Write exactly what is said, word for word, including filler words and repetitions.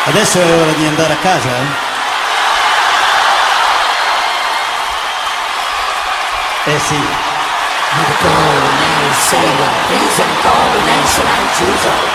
Adesso è ora di andare a casa, eh? Eh sì. Medical name, say what, please, and call the nation I choose.